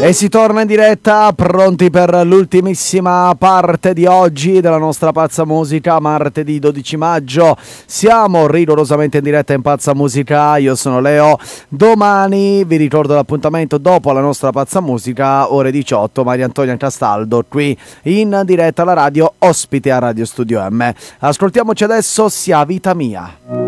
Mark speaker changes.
Speaker 1: E si torna in diretta, pronti per l'ultimissima parte di oggi della nostra Pazza Musica, martedì 12 maggio. Siamo rigorosamente in diretta in Pazza Musica, io sono Leo. Domani vi ricordo l'appuntamento dopo la nostra Pazza Musica, ore 18, Maria Antonia Castaldo, qui in diretta alla radio, ospite a Radio Studio M. Ascoltiamoci adesso Sia Vita Mia.